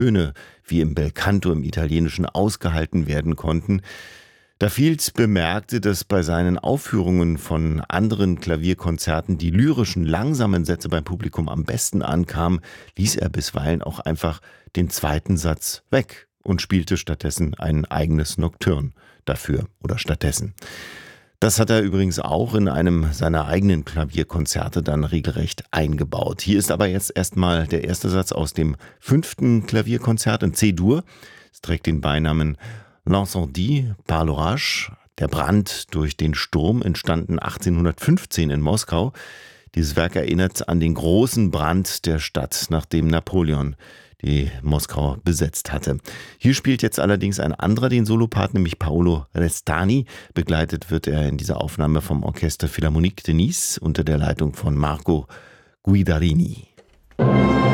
Töne wie im Belcanto im Italienischen ausgehalten werden konnten. Da Fields bemerkte, dass bei seinen Aufführungen von anderen Klavierkonzerten die lyrischen, langsamen Sätze beim Publikum am besten ankamen, ließ er bisweilen auch einfach den zweiten Satz weg und spielte stattdessen ein eigenes Nocturne dafür oder stattdessen. Das hat er übrigens auch in einem seiner eigenen Klavierkonzerte dann regelrecht eingebaut. Hier ist aber jetzt erstmal der erste Satz aus dem 5. Klavierkonzert in C-Dur. Es trägt den Beinamen L'incendie par l'orage, der Brand durch den Sturm, entstanden 1815 in Moskau. Dieses Werk erinnert an den großen Brand der Stadt, nachdem Napoleon die Moskau besetzt hatte. Hier spielt jetzt allerdings ein anderer den Solopart, nämlich Paolo Restani. Begleitet wird er in dieser Aufnahme vom Orchester Philharmonique de Nice unter der Leitung von Marco Guidarini.